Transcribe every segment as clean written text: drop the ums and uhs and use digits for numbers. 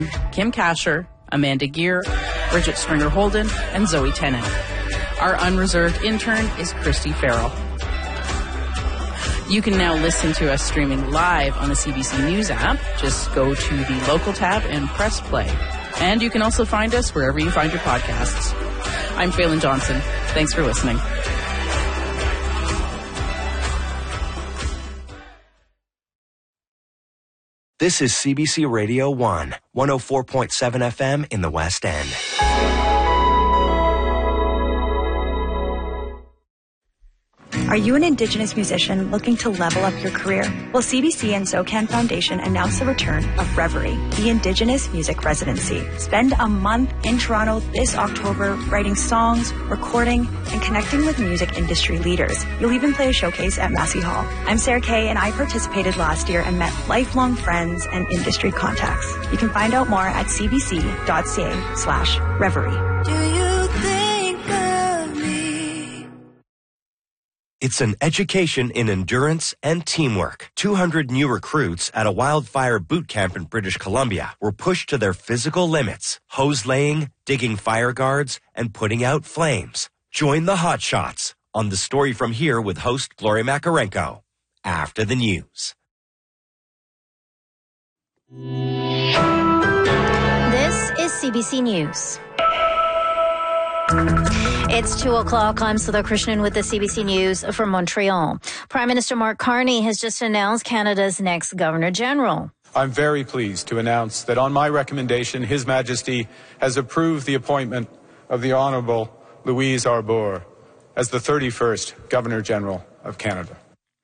Kim Kasher, Amanda Gear, Bridget Stringer-Holden, and Zoe Tennant. Our unreserved intern is Christy Farrell. You can now listen to us streaming live on the CBC News app. Just go to the local tab and press play. And you can also find us wherever you find your podcasts. I'm Phelan Johnson. Thanks for listening. This is CBC Radio 1, 104.7 FM in the West End. Are you an Indigenous musician looking to level up your career? Well, CBC and SOCAN Foundation announced the return of Reverie, the Indigenous Music Residency. Spend a month in Toronto this October writing songs, recording, and connecting with music industry leaders. You'll even play a showcase at Massey Hall. I'm Sarah Kay, and I participated last year and met lifelong friends and industry contacts. You can find out more at cbc.ca/reverie. Do you think of me? It's an education in endurance and teamwork. 200 new recruits at a wildfire boot camp in British Columbia were pushed to their physical limits, hose laying, digging fire guards, and putting out flames. Join the Hot Shots on The Story From Here with host Gloria Makarenko after the news. This is CBC News. It's 2 o'clock. I'm Sudha Krishnan with the CBC News from Montreal. Prime Minister Mark Carney has just announced Canada's next Governor General. I'm very pleased to announce that on my recommendation, His Majesty has approved the appointment of the Honourable Louise Arbour as the 31st Governor General of Canada.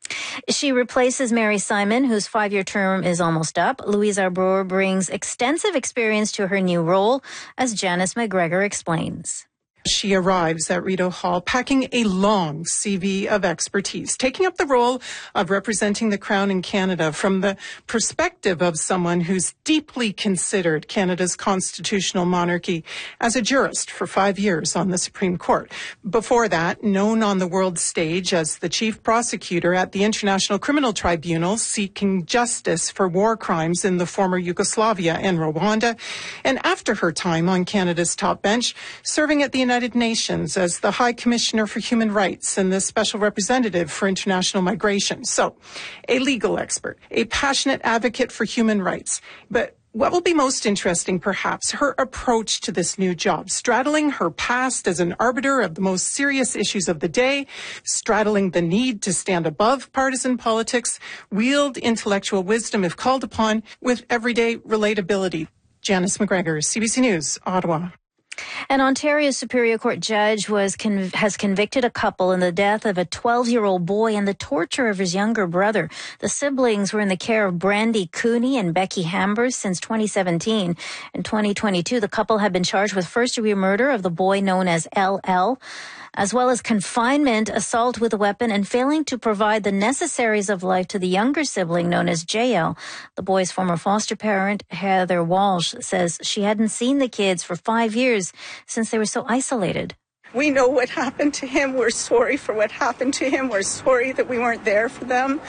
She replaces Mary Simon, whose 5-year term is almost up. Louise Arbour brings extensive experience to her new role, as Janice McGregor explains. She arrives at Rideau Hall packing a long CV of expertise, taking up the role of representing the Crown in Canada from the perspective of someone who's deeply considered Canada's constitutional monarchy as a jurist for 5 years on the Supreme Court. Before that, known on the world stage as the chief prosecutor at the International Criminal Tribunal, seeking justice for war crimes in the former Yugoslavia and Rwanda, and after her time on Canada's top bench, serving at the United Nations as the High Commissioner for Human Rights and the Special Representative for International Migration. So, a legal expert, a passionate advocate for human rights. But what will be most interesting, perhaps, her approach to this new job, straddling her past as an arbiter of the most serious issues of the day, straddling the need to stand above partisan politics, wield intellectual wisdom if called upon, with everyday relatability. Janice McGregor, CBC News, Ottawa. An Ontario Superior Court judge has convicted a couple in the death of a 12-year-old boy and the torture of his younger brother. The siblings were in the care of Brandy Cooney and Becky Hambers since 2017. In 2022, the couple had been charged with first-degree murder of the boy known as LL, as well as confinement, assault with a weapon, and failing to provide the necessaries of life to the younger sibling known as JL. The boy's former foster parent, Heather Walsh, says she hadn't seen the kids for 5 years since they were so isolated. We know what happened to him. We're sorry for what happened to him. We're sorry that we weren't there for them.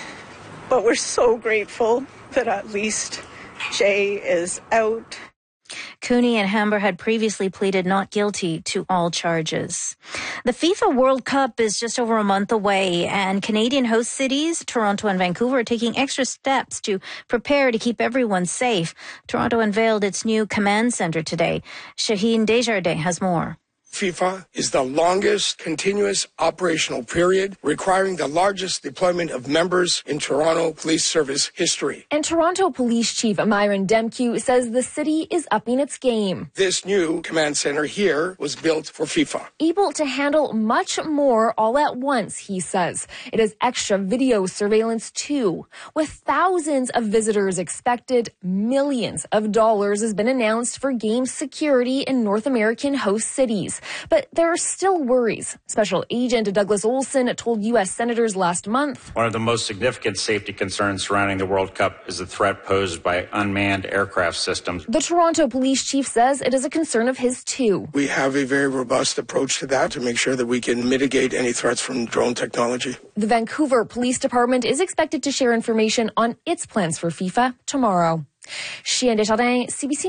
But we're so grateful that at least Jay is out. Cooney and Hamber had previously pleaded not guilty to all charges. The FIFA World Cup is just over a month away, and Canadian host cities, Toronto and Vancouver, are taking extra steps to prepare to keep everyone safe. Toronto unveiled its new command center today. Shaheen Desjardins has more. FIFA is the longest continuous operational period, requiring the largest deployment of members in Toronto Police Service history. And Toronto Police Chief Myron Demke says the city is upping its game. This new command center here was built for FIFA. Able to handle much more all at once, he says. It has extra video surveillance too. With thousands of visitors expected, millions of dollars has been announced for game security in North American host cities. But there are still worries. Special Agent Douglas Olson told U.S. senators last month. One of the most significant safety concerns surrounding the World Cup is the threat posed by unmanned aircraft systems. The Toronto police chief says it is a concern of his too. We have a very robust approach to that to make sure that we can mitigate any threats from drone technology. The Vancouver Police Department is expected to share information on its plans for FIFA tomorrow. Shaheen Desjardins, CBC